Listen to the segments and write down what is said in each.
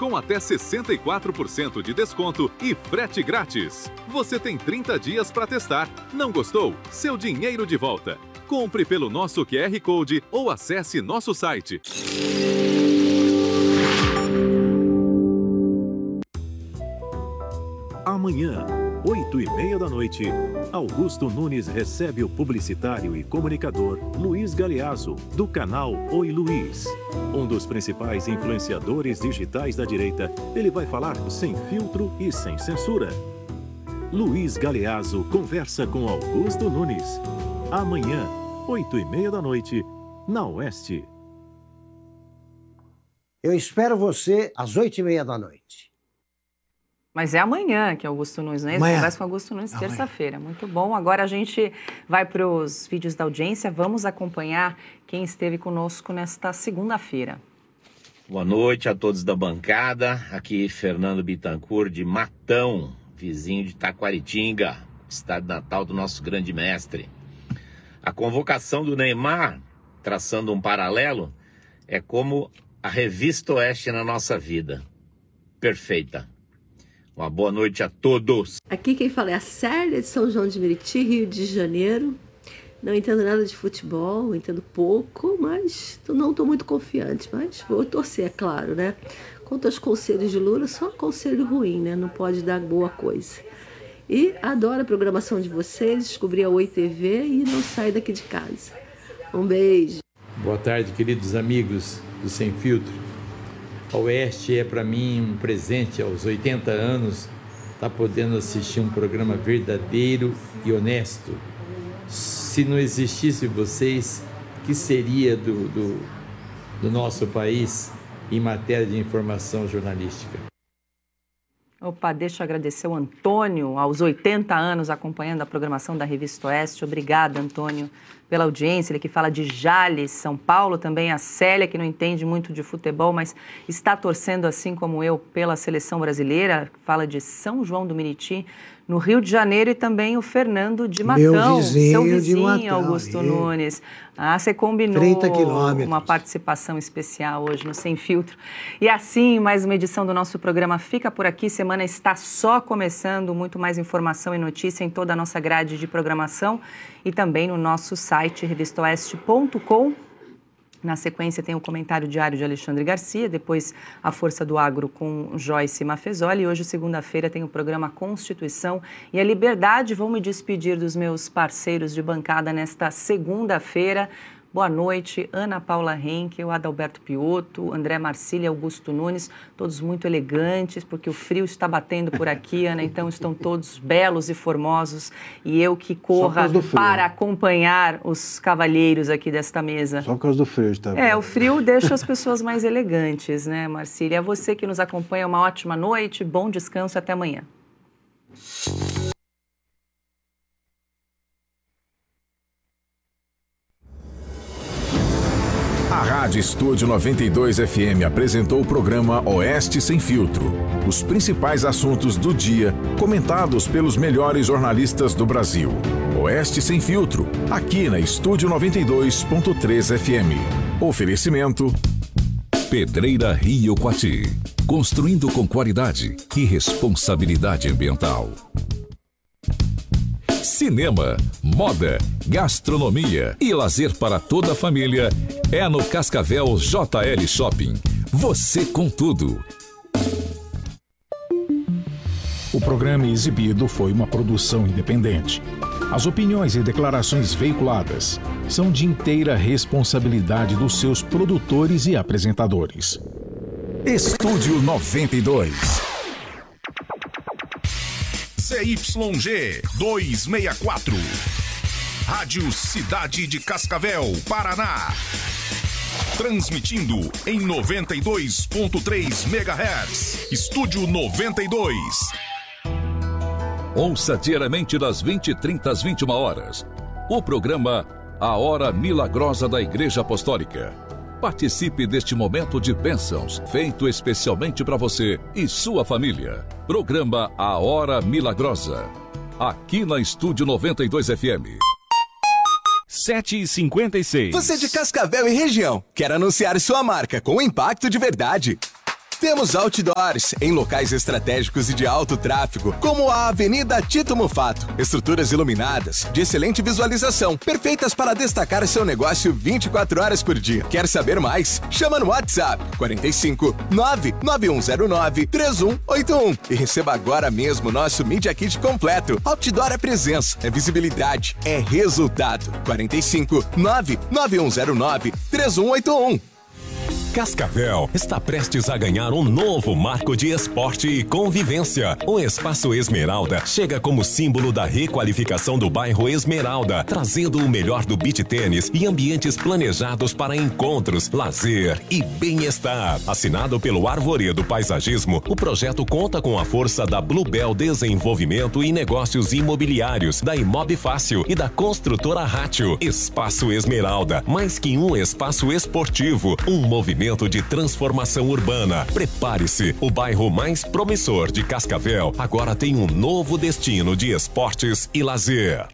com até 64% de desconto e frete grátis. Você tem 30 dias para testar. Não gostou? Seu dinheiro de volta. Compre pelo nosso QR Code ou acesse nosso site. Amanhã, 8h30 da noite, Augusto Nunes recebe o publicitário e comunicador Luiz Galeazzo, do canal Oi Luiz. Um dos principais influenciadores digitais da direita, ele vai falar sem filtro e sem censura. Luiz Galeazzo conversa com Augusto Nunes. Amanhã, 8h30 da noite, na Oeste. Eu espero você às 8h30 da noite. Mas é amanhã que Augusto Nunes, né? Conversa com Augusto Nunes, terça-feira. Muito bom. Agora a gente vai para os vídeos da audiência. Vamos acompanhar quem esteve conosco nesta segunda-feira. Boa noite a todos da bancada. Aqui Fernando Bittencourt de Matão, vizinho de Taquaritinga, estado natal do nosso grande mestre. A convocação do Neymar, traçando um paralelo, é como a Revista Oeste na nossa vida. Perfeita. Uma boa noite a todos. Aqui quem fala é a Célia de São João de Meriti, Rio de Janeiro. Não entendo nada de futebol, entendo pouco, mas não estou muito confiante. Mas vou torcer, é claro, né? Quanto aos conselhos de Lula, só conselho ruim, né? Não pode dar boa coisa. E adoro a programação de vocês, descobri a Oi TV e não saio daqui de casa. Um beijo. Boa tarde, queridos amigos do Sem Filtro. A Oeste é para mim um presente aos 80 anos, tá podendo assistir um programa verdadeiro e honesto. Se não existisse vocês, o que seria do nosso país em matéria de informação jornalística? Opa, deixa eu agradecer o Antônio, aos 80 anos, acompanhando a programação da Revista Oeste. Obrigada, Antônio, pela audiência. Ele que fala de Jales, São Paulo. Também a Célia, que não entende muito de futebol, mas está torcendo, assim como eu, pela seleção brasileira. Fala de São João do Meriti, no Rio de Janeiro. E também o Fernando de Matão, seu vizinho, Augusto Nunes. Ah, você combinou 30 quilômetros. Uma participação especial hoje no Sem Filtro. E assim, mais uma edição do nosso programa fica por aqui. Semana está só começando, muito mais informação e notícia em toda a nossa grade de programação e também no nosso site revistaoeste.com. Na sequência tem o comentário diário de Alexandre Garcia, depois a Força do Agro com Joyce Mafezoli. E hoje, segunda-feira, tem o programa Constituição e a Liberdade. Vou me despedir dos meus parceiros de bancada nesta segunda-feira. Boa noite, Ana Paula Henkel, Adalberto Piotto, André Marcília, Augusto Nunes, todos muito elegantes, porque o frio está batendo por aqui, Ana, então estão todos belos e formosos, e eu que corra para acompanhar os cavalheiros aqui desta mesa. Só por causa do frio, está o frio deixa as pessoas mais elegantes, né, Marcília? É você que nos acompanha, uma ótima noite, bom descanso, até amanhã. A Rádio Estúdio 92 FM apresentou o programa Oeste Sem Filtro. Os principais assuntos do dia, comentados pelos melhores jornalistas do Brasil. Oeste Sem Filtro, aqui na Estúdio 92.3 FM. Oferecimento Pedreira Rio Coati. Construindo com qualidade e responsabilidade ambiental. Cinema, moda, gastronomia e lazer para toda a família é no Cascavel JL Shopping. Você com tudo. O programa exibido foi uma produção independente. As opiniões e declarações veiculadas são de inteira responsabilidade dos seus produtores e apresentadores. Estúdio 92. CYG 264. Rádio Cidade de Cascavel, Paraná. Transmitindo em 92.3 MHz. Estúdio 92. Ouça diariamente das 20h30 às 21h. O programa A Hora Milagrosa da Igreja Apostólica. Participe deste momento de bênçãos, feito especialmente para você e sua família. Programa A Hora Milagrosa. Aqui na Estúdio 92 FM. 7h56. Você de Cascavel e região, quer anunciar sua marca com impacto de verdade? Temos outdoors em locais estratégicos e de alto tráfego, como a Avenida Tito Mufato. Estruturas iluminadas, de excelente visualização, perfeitas para destacar seu negócio 24 horas por dia. Quer saber mais? Chama no WhatsApp 45 99109 3181 e receba agora mesmo nosso Media Kit completo. Outdoor é presença, é visibilidade, é resultado. 45 99109 3181. Cascavel está prestes a ganhar um novo marco de esporte e convivência. O Espaço Esmeralda chega como símbolo da requalificação do bairro Esmeralda, trazendo o melhor do beach tênis e ambientes planejados para encontros, lazer e bem-estar. Assinado pelo Arvoredo Paisagismo, o projeto conta com a força da Bluebell Desenvolvimento e Negócios Imobiliários, da Imob Fácil e da construtora Rátio. Espaço Esmeralda, mais que um espaço esportivo, um movimento de transformação urbana. Prepare-se, o bairro mais promissor de Cascavel agora tem um novo destino de esportes e lazer.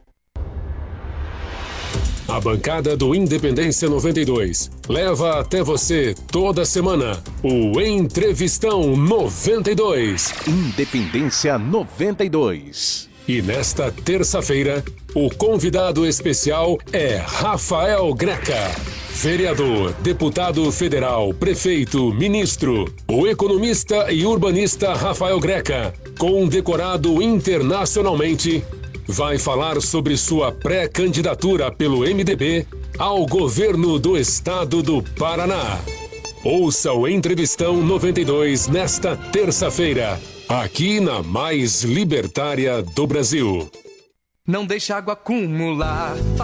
A bancada do Independência 92 leva até você toda semana o Entrevistão 92. Independência 92. E nesta terça-feira, o convidado especial é Rafael Greca. Vereador, deputado federal, prefeito, ministro, o economista e urbanista Rafael Greca, condecorado internacionalmente, vai falar sobre sua pré-candidatura pelo MDB ao governo do estado do Paraná. Ouça o Entrevistão 92 nesta terça-feira, aqui na mais libertária do Brasil. Não deixa água acumular.